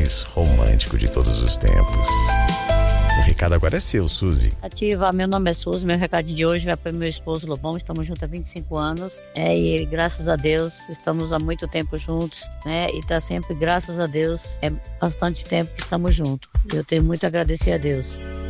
mais romântico de todos os tempos. O recado agora é seu, Suzy. Ativa, meu nome é Suzy, meu recado de hoje vai para meu esposo Lobão, estamos juntos há 25 anos, e graças a Deus, estamos há muito tempo juntos, né, e tá sempre, graças a Deus, é bastante tempo que estamos juntos. Eu tenho muito a agradecer a Deus.